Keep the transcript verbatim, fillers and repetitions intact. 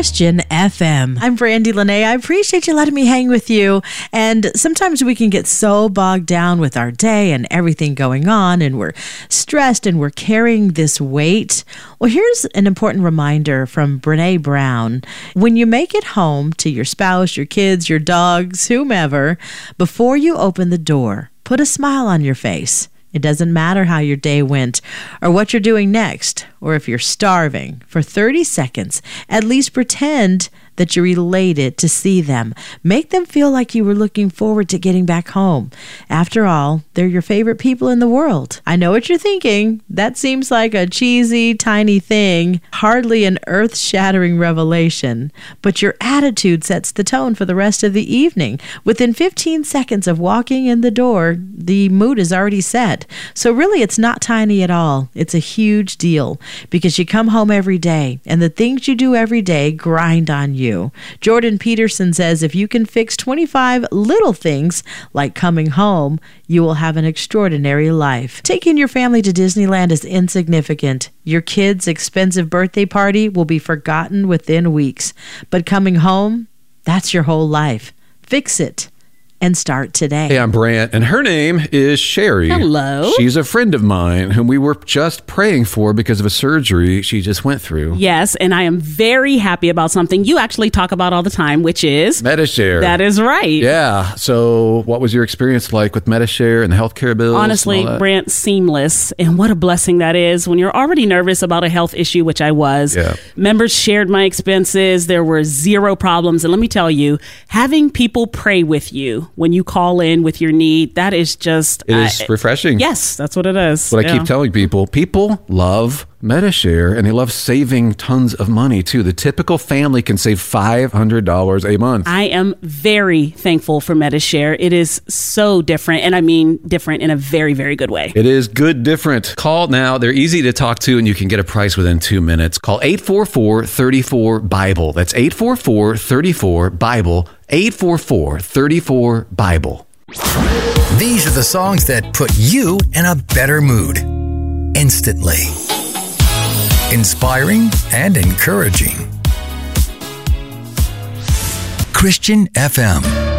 Christian F M. I'm Brandy Lene. I appreciate you letting me hang with you. And sometimes we can get so bogged down with our day and everything going on, and we're stressed and we're carrying this weight. Well, here's an important reminder from Brene Brown. When you make it home to your spouse, your kids, your dogs, whomever, before you open the door, put a smile on your face. It doesn't matter how your day went or what you're doing next, or if you're starving. For thirty seconds, at least pretend that you're elated to see them. Make them feel like you were looking forward to getting back home. After all, they're your favorite people in the world. I know what you're thinking. That seems like a cheesy, tiny thing, hardly an earth-shattering revelation. But your attitude sets the tone for the rest of the evening. Within fifteen seconds of walking in the door, the mood is already set. So really, it's not tiny at all. It's a huge deal because you come home every day, and the things you do every day grind on you. Jordan Peterson says if you can fix twenty-five little things like coming home, you will have an extraordinary life. Taking your family to Disneyland is insignificant. Your kid's expensive birthday party will be forgotten within weeks. But coming home, that's your whole life. Fix it. And start today. Hey, I'm Brant, and her name is Sherry. Hello. She's a friend of mine whom we were just praying for because of a surgery she just went through. Yes, and I am very happy about something you actually talk about all the time, which is Medi-Share. That is right. Yeah. So what was your experience like with Medi-Share and the healthcare bills? Honestly, Brant, seamless. And what a blessing that is when you're already nervous about a health issue, which I was. Yeah. Members shared my expenses. There were zero problems. And let me tell you, having people pray with you when you call in with your need, that is just... It is uh, refreshing. Yes, that's what it is. What yeah. I keep telling people, people love Medi-Share, and they love saving tons of money, too. The typical family can save five hundred dollars a month. I am very thankful for Medi-Share. It is so different, and I mean different in a very, very good way. It is good different. Call now. They're easy to talk to, and you can get a price within two minutes. Call eight four four, three four, BIBLE. That's eight four four, three four, BIBLE. eight four four, three four, BIBLE. These are the songs that put you in a better mood instantly. Inspiring and encouraging. Christian F M.